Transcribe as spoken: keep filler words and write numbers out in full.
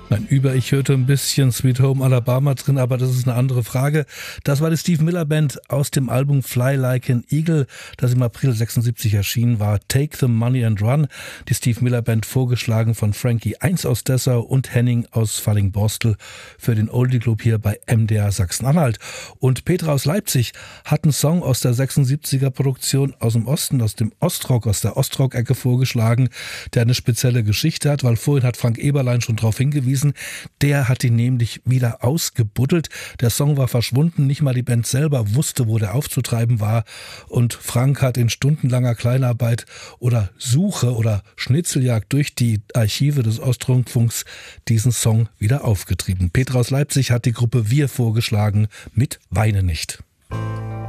Nein, über ich hörte ein bisschen Sweet Home Alabama drin, aber das ist eine andere Frage. Das war die Steve Miller Band aus dem Album Fly Like an Eagle, das im April sechsundsiebzig erschienen war. Take the Money and Run. Die Steve Miller Band, vorgeschlagen von Frankie Eins aus Dessau und Henning aus Falling-Borstel für den Oldie Club hier bei M D R Sachsen-Anhalt. Und Petra aus Leipzig hat einen Song aus der sechsundsiebziger Produktion aus dem Osten, aus dem Ostrock, aus der Ostrock-Ecke vorgeschlagen, der eine spezielle Geschichte hat, weil vorhin hat Frank Eberlein schon darauf hingewiesen, der hat ihn nämlich wieder ausgebuddelt. Der Song war verschwunden, nicht mal die Band selber wusste, wo der aufzutreiben war. Und Frank hat in stundenlanger Kleinarbeit oder Suche oder Schnitzeljagd durch die Archive des Ostrundfunks diesen Song wieder aufgetrieben. Petra aus Leipzig hat die Gruppe Wir vorgeschlagen mit Weine nicht.